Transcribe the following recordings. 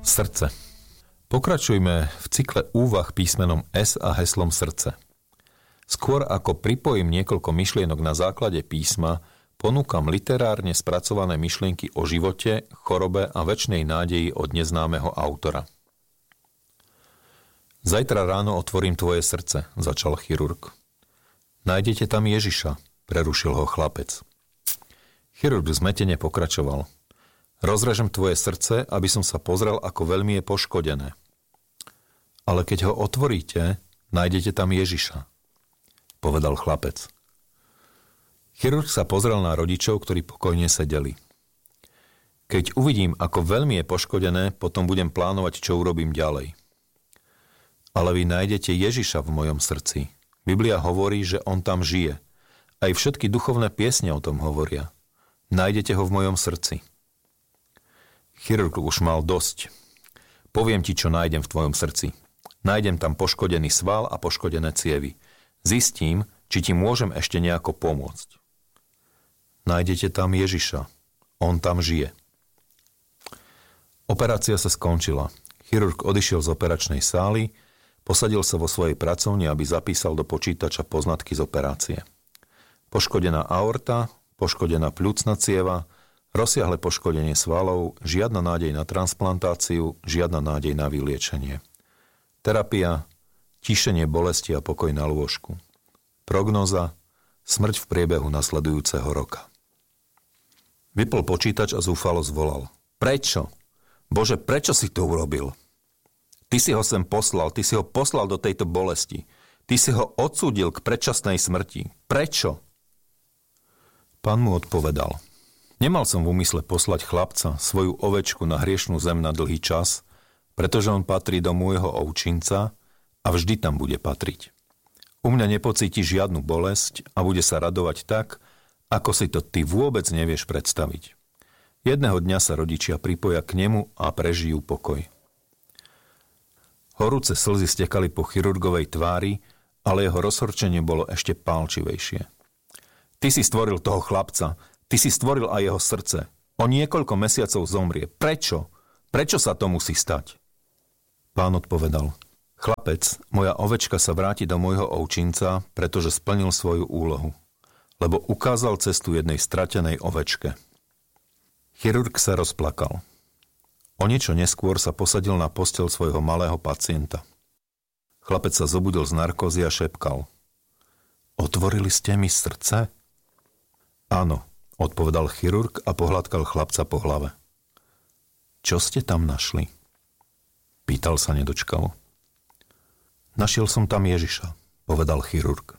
Srdce. Pokračujme v cykle úvah písmenom S a heslom srdce. Skôr ako pripojím niekoľko myšlienok na základe písma, ponúkam literárne spracované myšlienky o živote, chorobe a večnej nádeji od neznámeho autora. Zajtra ráno otvorím tvoje srdce, začal chirurg. Nájdete tam Ježiša, prerušil ho chlapec. Chirurg zmetene pokračoval. Rozrežem tvoje srdce, aby som sa pozrel, ako veľmi je poškodené. Ale keď ho otvoríte, nájdete tam Ježiša, povedal chlapec. Chirurg sa pozrel na rodičov, ktorí pokojne sedeli. Keď uvidím, ako veľmi je poškodené, potom budem plánovať, čo urobím ďalej. Ale vy nájdete Ježiša v mojom srdci. Biblia hovorí, že on tam žije. Aj všetky duchovné piesne o tom hovoria. Nájdete ho v mojom srdci. Chirurg už mal dosť. Poviem ti, čo nájdem v tvojom srdci. Nájdem tam poškodený sval a poškodené cievy. Zistím, či ti môžem ešte nejako pomôcť. Nájdete tam Ježiša. On tam žije. Operácia sa skončila. Chirurg odišiel z operačnej sály, posadil sa vo svojej pracovni, aby zapísal do počítača poznatky z operácie. Poškodená aorta, poškodená pľúcna cieva, rozsiahle poškodenie svalov, žiadna nádej na transplantáciu, žiadna nádej na vyliečenie. Terapia, tíšenie bolesti a pokoj na lôžku. Prognóza, smrť v priebehu nasledujúceho roka. Vypol počítač a zúfalo zvolal. Prečo? Bože, prečo si to urobil? Ty si ho sem poslal, ty si ho poslal do tejto bolesti. Ty si ho odsúdil k predčasnej smrti. Prečo? Pán mu odpovedal. Nemal som v úmysle poslať chlapca, svoju ovečku na hriešnú zem na dlhý čas, pretože on patrí do môjho ovčinca a vždy tam bude patriť. U mňa nepocíti žiadnu bolesť a bude sa radovať tak, ako si to ty vôbec nevieš predstaviť. Jedného dňa sa rodičia pripoja k nemu a prežijú pokoj. Horúce slzy stekali po chirurgovej tvári, ale jeho rozhorčenie bolo ešte pálčivejšie. Ty si stvoril toho chlapca, ty si stvoril aj jeho srdce. O niekoľko mesiacov zomrie. Prečo? Prečo sa to musí stať? Pán odpovedal. Chlapec, moja ovečka sa vráti do môjho ovčinca, pretože splnil svoju úlohu. Lebo ukázal cestu jednej stratenej ovečke. Chirurg sa rozplakal. O niečo neskôr sa posadil na posteľ svojho malého pacienta. Chlapec sa zobudil z narkózy a šepkal. Otvorili ste mi srdce? Áno, odpovedal chirurg a pohľadkal chlapca po hlave. Čo ste tam našli? Pýtal sa nedočkavo. Našiel som tam Ježiša, povedal chirurg.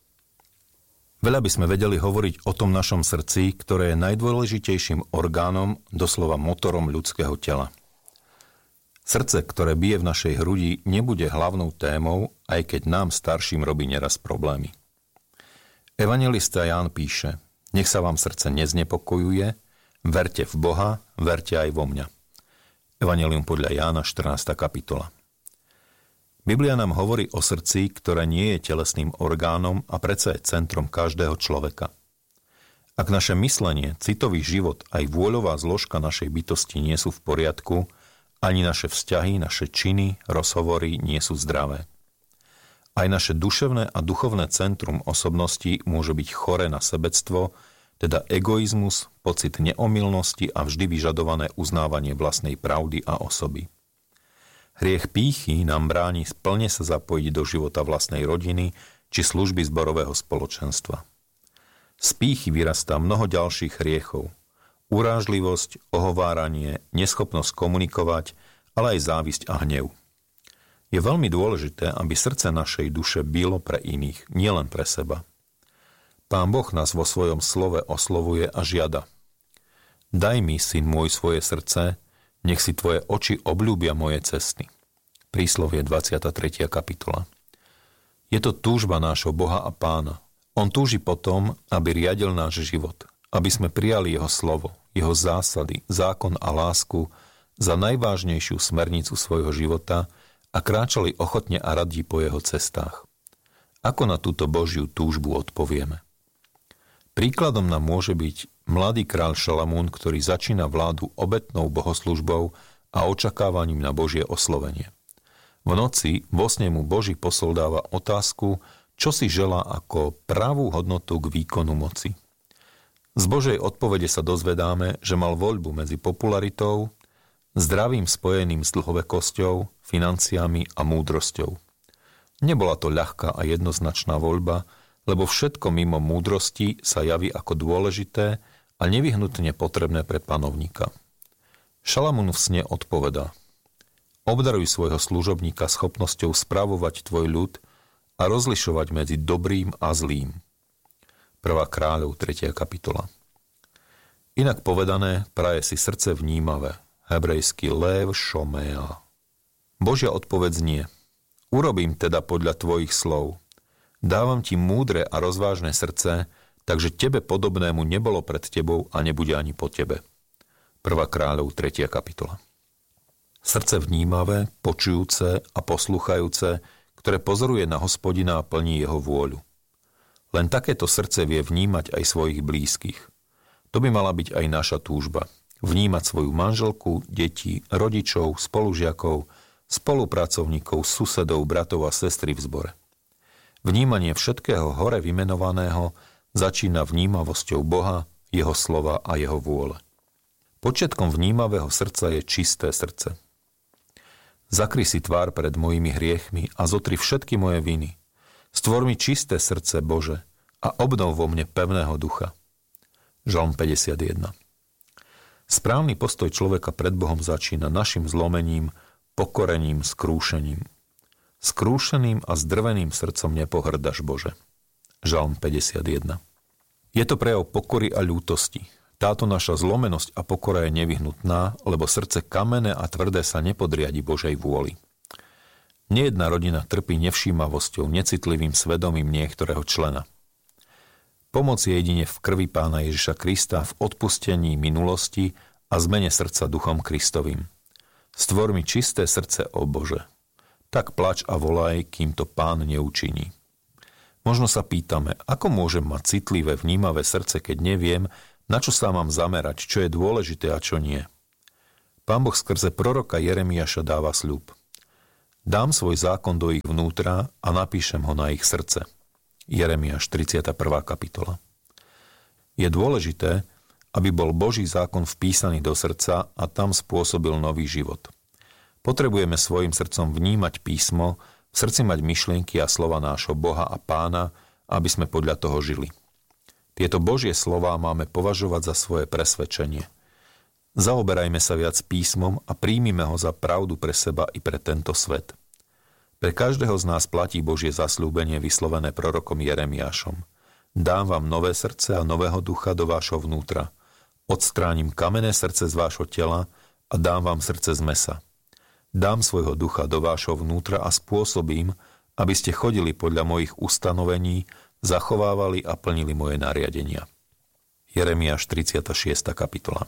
Veľa by sme vedeli hovoriť o tom našom srdci, ktoré je najdôležitejším orgánom, doslova motorom ľudského tela. Srdce, ktoré bije v našej hrudi, nebude hlavnou témou, aj keď nám starším robí neraz problémy. Evanjelista Ján píše: Nech sa vám srdce neznepokojuje, verte v Boha, verte aj vo mňa. Evanjelium podľa Jána, 14. kapitola. Biblia nám hovorí o srdci, ktoré nie je telesným orgánom a predsa je centrom každého človeka. Ak naše myslenie, citový život aj vôľová zložka našej bytosti nie sú v poriadku, ani naše vzťahy, naše činy, rozhovory nie sú zdravé. Aj naše duševné a duchovné centrum osobnosti môže byť choré na sebectvo, teda egoizmus, pocit neomylnosti a vždy vyžadované uznávanie vlastnej pravdy a osoby. Hriech pýchy nám bráni plne sa zapojiť do života vlastnej rodiny či služby zborového spoločenstva. Z pýchy vyrastá mnoho ďalších hriechov. Urážlivosť, ohováranie, neschopnosť komunikovať, ale aj závisť a hnev. Je veľmi dôležité, aby srdce našej duše bylo pre iných, nielen pre seba. Pán Boh nás vo svojom slove oslovuje a žiada. Daj mi, syn môj, svoje srdce, nech si tvoje oči obľúbia moje cesty. Príslovie 23. kapitola. Je to túžba nášho Boha a Pána. On túži potom, aby riadil náš život, aby sme prijali jeho slovo, jeho zásady, zákon a lásku za najvážnejšiu smernicu svojho života a kráčali ochotne a radí po jeho cestách. Ako na túto Božiu túžbu odpovieme? Príkladom nám môže byť mladý kráľ Šalamún, ktorý začína vládu obetnou bohoslužbou a a očakávaním na Božie oslovenie. V noci vo sne mu Boží posol dáva otázku, čo si želá ako pravú hodnotu k výkonu moci. Z Božej odpovede sa dozvedáme, že mal voľbu medzi popularitou, zdravím spojeným s dlhovekosťou, financiami a múdrosťou. Nebola to ľahká a jednoznačná voľba, lebo všetko mimo múdrosti sa javí ako dôležité a nevyhnutne potrebné pre panovníka. Šalamún v sne odpovedá: obdaruj svojho služobníka schopnosťou spravovať tvoj ľud a rozlišovať medzi dobrým a zlým. 1. Kráľov, 3. kapitola. Inak povedané, praje si srdce vnímavé, hebrejsky lev šomea. Božia odpoveď znie: urobím teda podľa tvojich slov. Dávam ti múdre a rozvážne srdce, takže tebe podobnému nebolo pred tebou a nebude ani po tebe. 1. Kráľov, 3. kapitola. Srdce vnímavé, počujúce a poslúchajúce, ktoré pozoruje na Hospodina a plní jeho vôľu. Len takéto srdce vie vnímať aj svojich blízkych. To by mala byť aj naša túžba. Vnímať svoju manželku, deti, rodičov, spolužiakov, spolupracovníkov, susedov, bratov a sestry v zbore. Vnímanie všetkého hore vymenovaného začína vnímavosťou Boha, jeho slova a jeho vôle. Počiatkom vnímavého srdca je čisté srdce. Zakry si tvár pred mojimi hriechmi a zotri všetky moje viny. Stvor mi čisté srdce, Bože, a obnov vo mne pevného ducha. Žalm 51. Správny postoj človeka pred Bohom začína našim zlomením, pokorením, skrúšením. Skrúšeným a zdrveným srdcom nepohrdaš, Bože. Žalm 51. Je to prejav pokory a ľútosti. Táto naša zlomenosť a pokora je nevyhnutná, lebo srdce kamenné a tvrdé sa nepodriadi Božej vôli. Nejedna rodina trpí nevšímavosťou, necitlivým svedomím niektorého člena. Pomoc je jedine v krvi Pána Ježiša Krista, v odpustení minulosti a zmene srdca Duchom Kristovým. Stvor mi čisté srdce, ó Bože. Tak plač a volaj, kým to Pán neučiní. Možno sa pýtame, ako môžem mať citlivé, vnímavé srdce, keď neviem, na čo sa mám zamerať, čo je dôležité a čo nie. Pán Boh skrze proroka Jeremiáša dáva sľub. Dám svoj zákon do ich vnútra a napíšem ho na ich srdce. Jeremiáš, 31. kapitola. Je dôležité, aby bol Boží zákon vpísaný do srdca a tam spôsobil nový život. Potrebujeme svojim srdcom vnímať písmo, v srdci mať myšlienky a slova nášho Boha a Pána, aby sme podľa toho žili. Tieto Božie slová máme považovať za svoje presvedčenie. Zaoberajme sa viac písmom a príjmime ho za pravdu pre seba i pre tento svet. Pre každého z nás platí Božie zasľúbenie vyslovené prorokom Jeremiášom. Dám vám nové srdce a nového ducha do vášho vnútra. Odstránim kamenné srdce z vášho tela a dám vám srdce z mesa. Dám svojho ducha do vášho vnútra a spôsobím, aby ste chodili podľa mojich ustanovení, zachovávali a plnili moje nariadenia. Jeremiáš, 36. kapitola.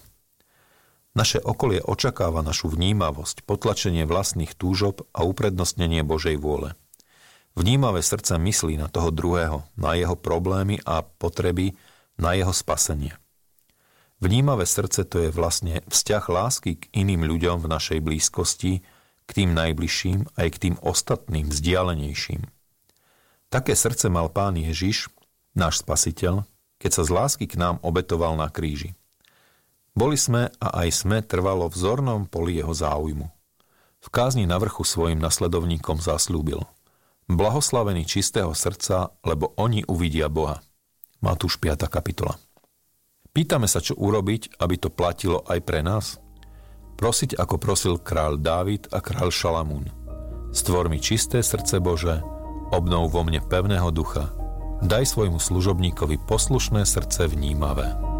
Naše okolie očakáva našu vnímavosť, potlačenie vlastných túžob a uprednostnenie Božej vôle. Vnímavé srdce myslí na toho druhého, na jeho problémy a potreby, na jeho spasenie. Vnímavé srdce to je vlastne vzťah lásky k iným ľuďom v našej blízkosti, k tým najbližším aj k tým ostatným, vzdialenejším. Také srdce mal Pán Ježiš, náš Spasiteľ, keď sa z lásky k nám obetoval na kríži. Boli sme a aj sme trvalo v zornom poli jeho záujmu. V kázni na vrchu svojim nasledovníkom zasľúbil: blahoslavení čistého srdca, lebo oni uvidia Boha. Matúš 5. kapitola. Pýtame sa, čo urobiť, aby to platilo aj pre nás? Prosiť, ako prosil kráľ Dávid a kráľ Šalamún. Stvor mi čisté srdce, Bože, obnov vo mne pevného ducha. Daj svojmu služobníkovi poslušné srdce vnímavé.